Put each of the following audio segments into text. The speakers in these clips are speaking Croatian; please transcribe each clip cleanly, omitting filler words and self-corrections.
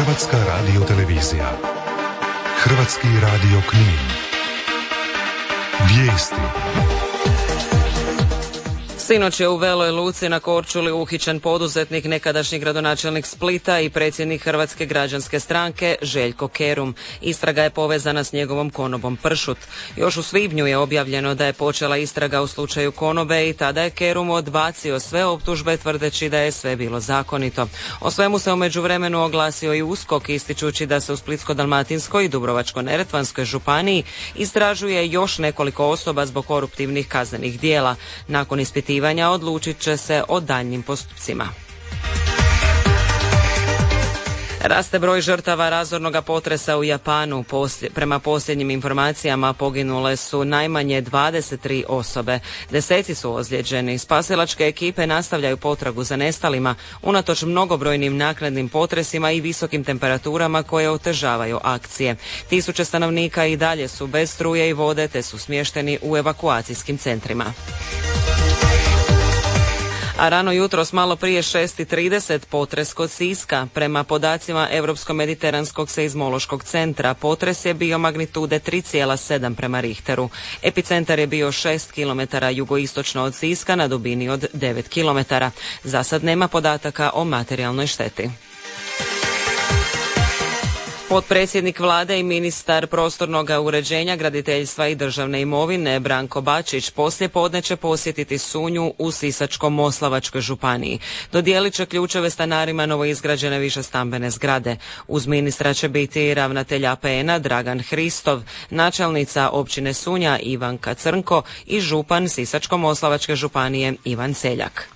Hrvatska radiotelevizija. Hrvatski radio Knin. Vijesti. Sinoć je u Veloj Luci na Korčuli uhićen poduzetnik, nekadašnji gradonačelnik Splita i predsjednik Hrvatske građanske stranke Željko Kerum. Istraga je povezana s njegovom konobom Pršut. Još u svibnju je objavljeno da je počela istraga u slučaju konobe i tada je Kerum odbacio sve optužbe tvrdeći da je sve bilo zakonito. O svemu se u međuvremenu oglasio i USKOK, ističući da se u Splitsko-dalmatinskoj i Dubrovačko-neretvanskoj županiji istražuje još nekoliko osoba zbog koruptivnih kaznenih djela. Nakon ispitivanja odlučit će se o daljnjim postupcima. Raste broj žrtava razornog potresa u Japanu. Prema posljednjim informacijama poginule su najmanje 23 osobe. Deseci su ozlijeđeni. Spasilačke ekipe nastavljaju potragu za nestalima unatoč mnogobrojnim naknadnim potresima i visokim temperaturama koje otežavaju akcije. Tisuće stanovnika i dalje su bez struje i vode te su smješteni u evakuacijskim centrima. A rano jutros malo prije 6:30 potres kod Siska. Prema podacima Europsko-mediteranskog seizmološkog centra potres je bio magnitude 3,7 prema Richteru. Epicentar je bio 6 km jugoistočno od Siska na dubini od 9 km. Za sad nema podataka o materijalnoj šteti. Potpredsjednik vlade i ministar prostornog uređenja, graditeljstva i državne imovine Branko Bačić poslijepodne će posjetiti Sunju u Sisačko-moslavačkoj županiji. Dodijelit će ključeve stanarima novoizgrađene višestambene zgrade. Uz ministra će biti ravnatelj APN-a Dragan Hristov, načelnica općine Sunja Ivanka Crnko i župan Sisačko-moslavačke županije Ivan Celjak.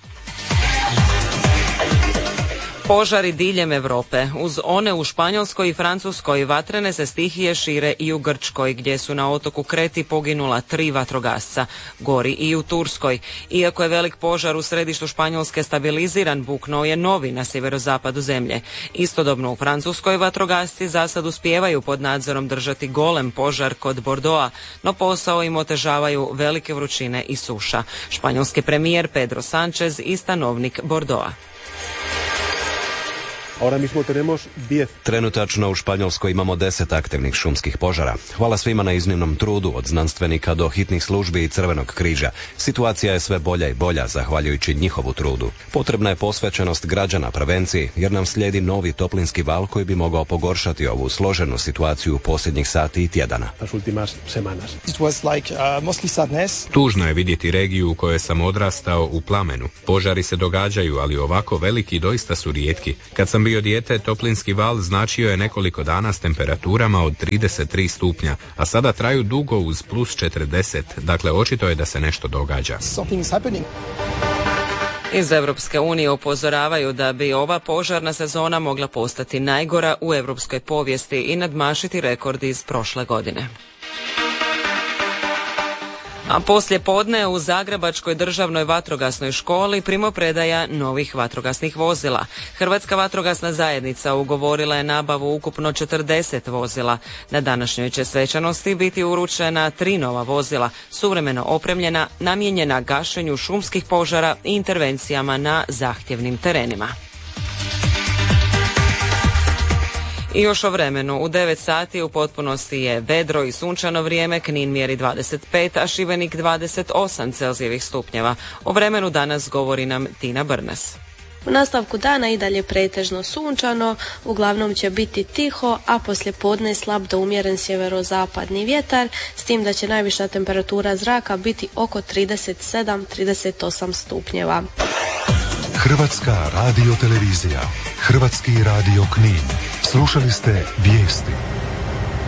Požari diljem Europe. Uz one u Španjolskoj i Francuskoj vatrene se stihije šire i u Grčkoj, gdje su na otoku Kreti poginula 3 vatrogasca. Gori i u Turskoj. Iako je velik požar u središtu Španjolske stabiliziran, buknuo je novi na sjeverozapadu zemlje. Istodobno u Francuskoj vatrogasci zasad uspijevaju pod nadzorom držati golem požar kod Bordeauxa, no posao im otežavaju velike vrućine i suša. Španjolski premijer Pedro Sánchez i stanovnik Bordeauxa. Trenutačno u Španjolskoj imamo 10 aktivnih šumskih požara. Hvala svima na iznimnom trudu, od znanstvenika do hitnih službi i Crvenog križa. Situacija je sve bolja i bolja zahvaljujući njihovu trudu. Potrebna je posvećenost građana prevenciji, jer nam slijedi novi toplinski val koji bi mogao pogoršati ovu složenu situaciju posljednjih sati i tjedana. Tužno je vidjeti regiju u kojoj sam odrastao u plamenu. Požari se događaju, ali ovako veliki doista su rijetki. Kad sam bio dijete, toplinski val značio je nekoliko dana s temperaturama od 33 stupnja, a sada traju dugo uz plus 40, dakle očito je da se nešto događa. Iz Europske unije upozoravaju da bi ova požarna sezona mogla postati najgora u europskoj povijesti i nadmašiti rekord iz prošle godine. A poslije podne u Zagrebačkoj državnoj vatrogasnoj školi primopredaja novih vatrogasnih vozila. Hrvatska vatrogasna zajednica ugovorila je nabavu ukupno 40 vozila. Na današnjoj će svečanosti biti uručena 3 nova vozila, suvremeno opremljena, namijenjena gašenju šumskih požara i intervencijama na zahtjevnim terenima. I još o vremenu. U 9 sati u potpunosti je vedro i sunčano vrijeme, Knin mjeri 25, a Šibenik 28 Celzijevih stupnjeva. O vremenu danas govori nam Tina Brnas. U nastavku dana i dalje pretežno sunčano, uglavnom će biti tiho, a poslije podne slab do umjeren sjeverozapadni vjetar, s tim da će najviša temperatura zraka biti oko 37-38 stupnjeva. Hrvatska radiotelevizija. Hrvatski radio Knin. Slušali ste vijesti.